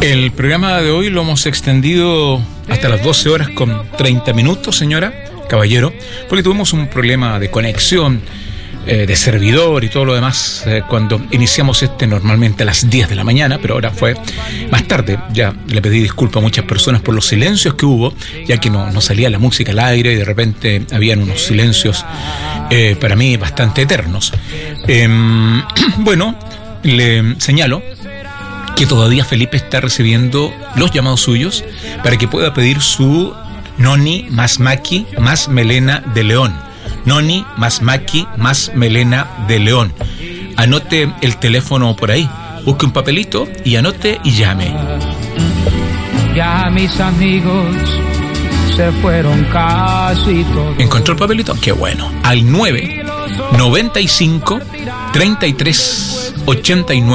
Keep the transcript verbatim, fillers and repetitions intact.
El programa de hoy lo hemos extendido hasta las doce horas con treinta minutos, señora, caballero, porque tuvimos un problema de conexión, eh, de servidor y todo lo demás eh, cuando iniciamos este normalmente a las diez de la mañana, pero ahora fue más tarde. Ya le pedí disculpas a muchas personas por los silencios que hubo, ya que no, no salía la música al aire y de repente habían unos silencios eh, para mí bastante eternos. Eh, bueno, le señalo que todavía Felipe está recibiendo los llamados suyos para que pueda pedir su Noni más Maki más melena de león. Noni más Maki más melena de león. Anote el teléfono por ahí, busque un papelito y anote y llame. Ya mis amigos se fueron casi todos. ¿Encontró el papelito? Qué bueno. Al nueve noventa y cinco treinta y tres ochenta y nueve